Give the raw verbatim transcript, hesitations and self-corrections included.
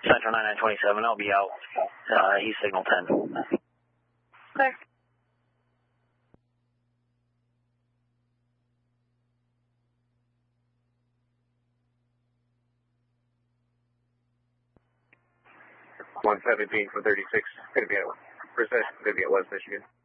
Central nine nine twenty-seven, I'll be out uh, East Signal ten. Clear. one seventeen from thirty-six, going to be at, going to be at West Michigan.